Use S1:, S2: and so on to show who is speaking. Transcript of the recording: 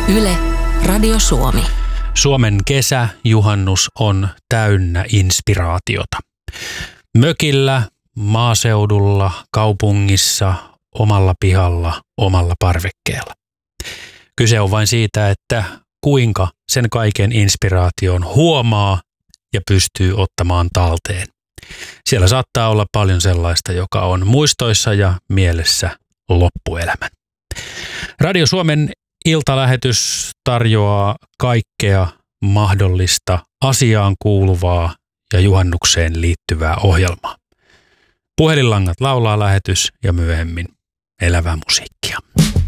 S1: Yle, Radio Suomi.
S2: Suomen kesä, juhannus on täynnä inspiraatiota. Mökillä, maaseudulla, kaupungissa, omalla pihalla, omalla parvekkeella. Kyse on vain siitä, että kuinka sen kaiken inspiraation huomaa ja pystyy ottamaan talteen. Siellä saattaa olla paljon sellaista, joka on muistoissa ja mielessä loppuelämän. Radio Suomen iltalähetys tarjoaa kaikkea mahdollista asiaan kuuluvaa ja juhannukseen liittyvää ohjelmaa. Puhelinlangat laulaa lähetys ja myöhemmin elävää musiikkia.